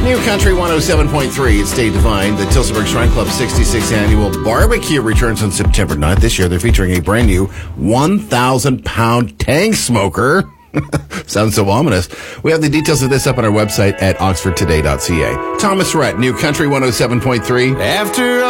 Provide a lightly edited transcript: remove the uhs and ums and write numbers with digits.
New Country 107.3 at State Divine. The Tillsonburg Shrine Club's 66th annual barbecue returns on September 9th. This year, they're featuring a brand new 1,000-pound tank smoker. Sounds so ominous. We have the details of this up on our website at oxfordtoday.ca. Thomas Rhett, New Country 107.3. After